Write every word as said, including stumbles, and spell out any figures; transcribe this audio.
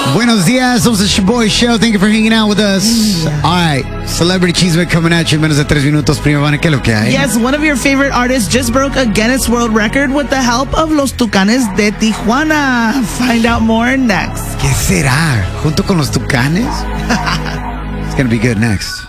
Buenos dias, somos the Boy Show. Thank you for hanging out with us. All right, Celebrity Cheeseman coming at you en menos de tres minutos. Prima Vane, ¿qué es lo que hay? Yes, one of your favorite artists just broke a Guinness World Record with the help of Los Tucanes de Tijuana. Find out more next. ¿Qué será? ¿Junto con los Tucanes? It's gonna be good next.